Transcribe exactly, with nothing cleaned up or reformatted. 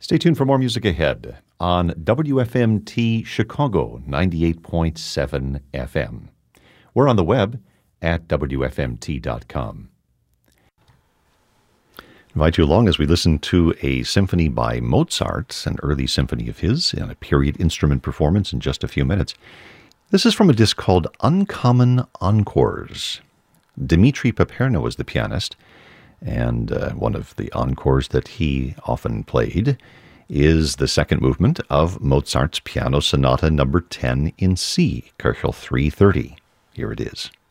Stay tuned for more music ahead on W F M T Chicago ninety-eight point seven F M. We're on the web at W F M T dot com. Invite you along as we listen to a symphony by Mozart, an early symphony of his, and a period instrument performance in just a few minutes. This is from a disc called Uncommon Encores. Dmitri Paperno was the pianist, and uh, one of the encores that he often played is the second movement of Mozart's Piano Sonata number ten in C, Köchel three thirty. Here it is.